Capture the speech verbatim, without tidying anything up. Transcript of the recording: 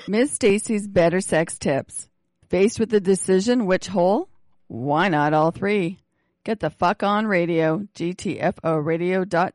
Miss Stacy's Better Sex Tips. Faced with the decision which hole? Why not all three? Get the fuck on radio, G T F O radio dot